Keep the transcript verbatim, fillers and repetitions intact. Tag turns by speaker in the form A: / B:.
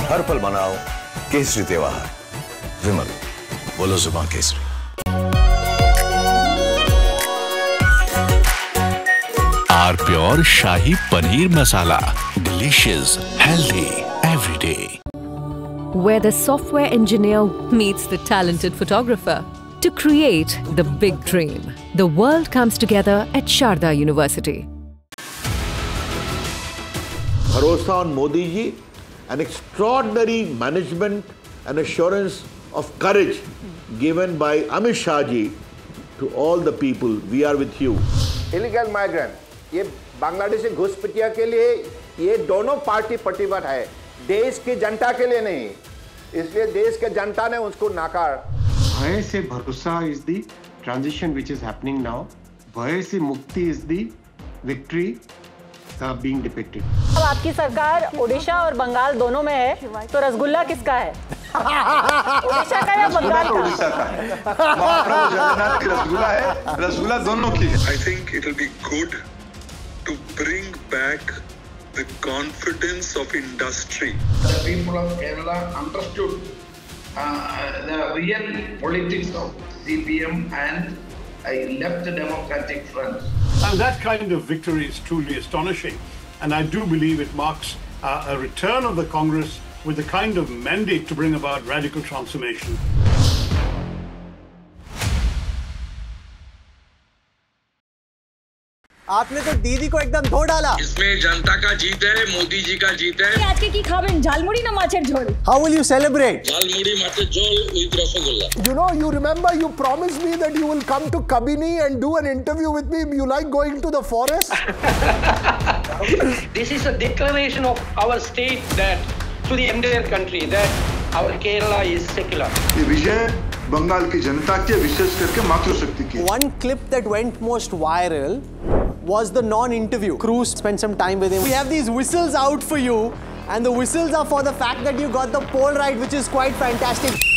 A: हर पल मनाओ केसरी त्योहार। विमल, बोलो जुबान Kesari.
B: Are pure shahi paneer masala, delicious, healthy every day.
C: Where the software engineer meets the talented photographer to create the big dream. The world comes together at Sharda University.
D: Bharosa on Modi ji, an extraordinary management and assurance of courage given by Amit Shah ji to all the people. We are with you.
E: Illegal migrant, ये बांग्लादेशी घुसपैठिया के लिए ये दोनों party प्रतिबद्ध है, देश की जनता के लिए नहीं। इसलिए देश के जनता ने उसको नाकार।
F: भय से भरोसा is the transition which is happening now. भय से मुक्ति is the victory uh, being depicted.
G: अब आपकी सरकार ओडिशा और बंगाल दोनों में है, तो रसगुल्ला किसका है? ओडिशा का या बंगाल का?
H: ओडिशा का है। महाप्रभु जगन्नाथ की रसगुल्ला है, रसगुल्ला दोनों की है।
I: I think it will be good to bring back the confidence of industry.
J: The people of Kerala understood uh, the real politics of C P M and I left the Democratic Front.
K: And that kind of victory is truly astonishing. And I do believe it marks uh, a return of the Congress with the kind of mandate to bring about radical transformation.
L: आपने तो दीदी को एकदम धो डाला।
I: इसमें जनता का जीत है, मोदी जी का जीत है।
G: आज के की खावें झालमुड़ी ना माछेर झोल।
L: How will you celebrate?
I: Jhalmuri माछेर झोल with rasgulla.
M: You know, you remember you promised me that you will come to Kabini and do an interview with me. You like going to the forest?
N: This is a declaration of our state that to the entire country that our Kerala is secular.
H: ये विजय बंगाल की जनता के विशेष करके मातृशक्ति की।
L: One clip that went most viral was the non-interview. Cruz spent some time with him. We have these whistles out for you, and the whistles are for the fact that you got the poll right, which is quite fantastic.